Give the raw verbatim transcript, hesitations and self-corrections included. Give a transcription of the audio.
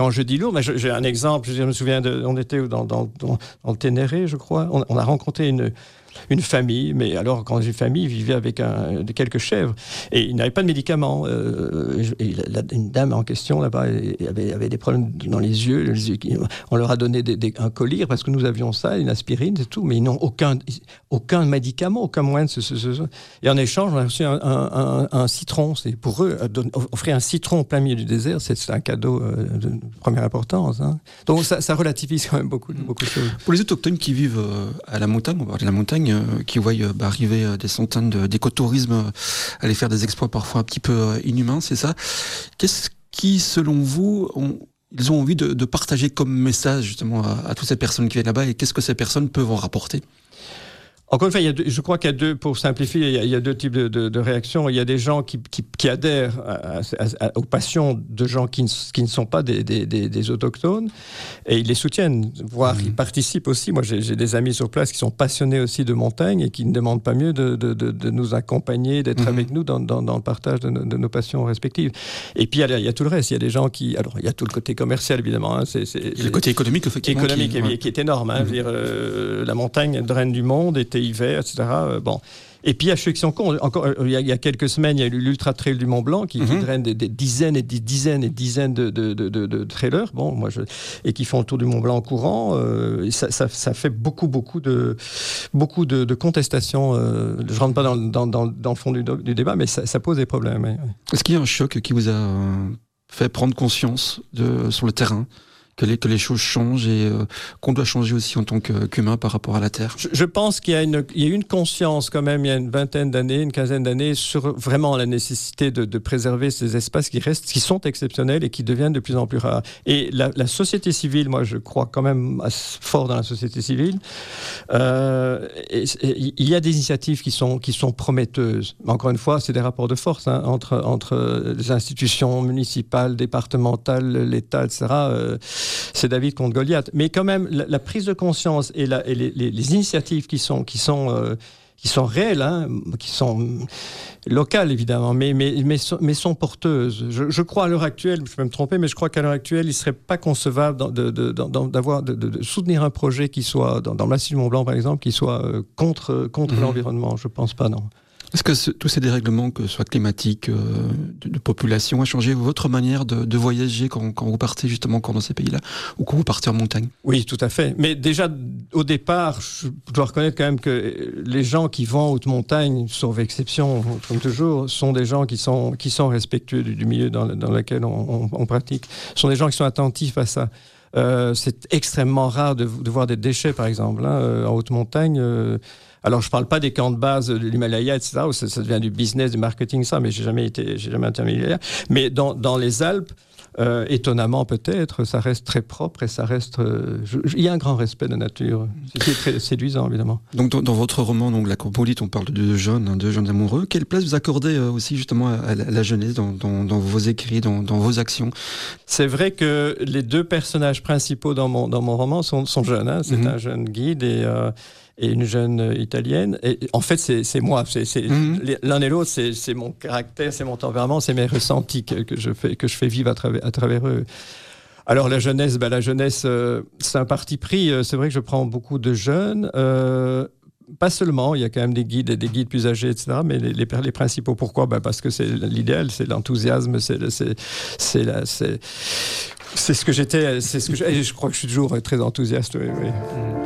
Quand je dis lourd, mais j'ai un exemple, je me souviens, de, on était dans, dans, dans, dans le Ténéré, je crois, on, on a rencontré une... une famille, mais alors quand une famille vivait avec un, quelques chèvres et ils n'avaient pas de médicaments. Euh, et la, une dame en question là-bas avait, avait des problèmes dans les yeux. Les yeux qui, on leur a donné des, des, un collyre parce que nous avions ça, une aspirine, c'est tout, mais ils n'ont aucun, aucun médicament, aucun moyen de se, se, se... Et en échange, on a reçu un, un, un, un citron. C'est pour eux, offrir un citron au plein milieu du désert, c'est, c'est un cadeau de première importance. Hein. Donc ça, ça relativise quand même beaucoup, beaucoup de choses. Pour les autochtones qui vivent à la montagne, on va parler de la montagne, qui voient bah, arriver des centaines de, d'écotourisme, aller faire des exploits parfois un petit peu inhumains, c'est ça. Qu'est-ce qui, selon vous, ont, ils ont envie de, de partager comme message justement à, à toutes ces personnes qui viennent là-bas, et qu'est-ce que ces personnes peuvent en rapporter ? Encore une fois, il y a deux, je crois qu'il y a deux, pour simplifier, il y a, il y a deux types de, de, de réactions. Il y a des gens qui, qui, qui adhèrent à, à, à, aux passions de gens qui ne, qui ne sont pas des, des, des, des autochtones et ils les soutiennent, voire mmh. ils participent aussi. Moi, j'ai, j'ai des amis sur place qui sont passionnés aussi de montagne et qui ne demandent pas mieux de, de, de, de nous accompagner, d'être mmh. avec nous dans, dans, dans le partage de, de nos passions respectives. Et puis, il y, a, il y a tout le reste. Il y a des gens qui... Alors, il y a tout le côté commercial, évidemment. Hein, c'est, c'est, il y a le côté économique, effectivement. Économique, qui, qui, ouais. qui est énorme. Hein, mmh. je veux dire, euh, la montagne draine du monde, été, hiver, et cetera. Euh, bon. Et puis, il y a ceux qui sont cons. Encore, il y a, il y a quelques semaines, il y a eu l'Ultra Trail du Mont Blanc qui, mm-hmm. qui draine des, des dizaines et des dizaines et dizaines de, de, de, de, de trailers. Bon, moi, je, et qui font le tour du Mont Blanc en courant. Euh, et ça, ça, ça fait beaucoup, beaucoup de, beaucoup de, de contestations. Euh, je ne rentre pas dans, dans, dans, dans le fond du, du débat, mais ça, ça pose des problèmes. Ouais. Est-ce qu'il y a un choc qui vous a fait prendre conscience de, sur le terrain ? Que les, que les choses changent et euh, qu'on doit changer aussi en tant que, qu'humain par rapport à la Terre. Je, je pense qu'il y a une, il y a une conscience quand même, il y a une vingtaine d'années, une quinzaine d'années, sur vraiment la nécessité de, de préserver ces espaces qui restent, qui sont exceptionnels et qui deviennent de plus en plus rares. Et la, la société civile, moi je crois quand même fort dans la société civile, euh, et, et, il y a des initiatives qui sont, qui sont prometteuses. Mais encore une fois, c'est des rapports de force hein, entre, entre les institutions municipales, départementales, l'État, et cetera. Euh, c'est David contre Goliath. Mais quand même, la, la prise de conscience et, la, et les, les, les initiatives qui sont, qui sont, euh, qui sont réelles, hein, qui sont locales évidemment, mais, mais, mais, sont, mais sont porteuses. Je, je crois à l'heure actuelle, je peux me tromper, mais je crois qu'à l'heure actuelle, il ne serait pas concevable de, de, de, d'avoir, de, de soutenir un projet qui soit, dans, dans le massif du Mont Blanc par exemple, qui soit euh, contre, contre mmh. l'environnement. Je ne pense pas, non. Est-ce que ce, tous ces dérèglements, que ce soit climatiques, euh, de, de population, ont changé votre manière de, de voyager quand, quand vous partez justement encore dans ces pays-là, ou quand vous partez en montagne ? Oui, tout à fait. Mais déjà, au départ, je dois reconnaître quand même que les gens qui vont en haute montagne, sauf exception, comme toujours, sont des gens qui sont, qui sont respectueux du, du milieu dans, dans lequel on, on, on pratique. Ce sont des gens qui sont attentifs à ça. Euh, c'est extrêmement rare de, de voir des déchets, par exemple, hein, en haute montagne. Euh, Alors, je ne parle pas des camps de base de l'Himalaya, et cetera, où ça, ça devient du business, du marketing, ça, mais je n'ai jamais été, j'ai jamais été Himalaya. Mais dans, dans les Alpes, euh, étonnamment peut-être, ça reste très propre et ça reste... Euh, je, je, il y a un grand respect de la nature. C'est très séduisant, évidemment. Donc, dans, dans votre roman, donc, La Cosmopolite, on parle de deux jeunes, hein, deux jeunes amoureux. Quelle place vous accordez euh, aussi, justement, à la, à la jeunesse dans, dans, dans vos écrits, dans, dans vos actions ? C'est vrai que les deux personnages principaux dans mon, dans mon roman sont, sont jeunes. Hein. C'est mmh. un jeune guide et... Euh, et une jeune italienne. Et en fait, c'est, c'est moi. C'est, c'est, mmh. L'un et l'autre, c'est, c'est mon caractère, c'est mon tempérament, c'est mes ressentis que, que, je, fais, que je fais vivre à travers, à travers eux. Alors, la jeunesse, ben, la jeunesse euh, c'est un parti pris. C'est vrai que je prends beaucoup de jeunes. Euh, pas seulement, il y a quand même des guides et des guides plus âgés, et cetera. Mais les, les, les principaux, pourquoi ? Ben, parce que c'est l'idéal, c'est l'enthousiasme, c'est... c'est, c'est, la, c'est C'est ce que j'étais, c'est ce que je, et je crois que je suis toujours très enthousiaste. Oui, oui.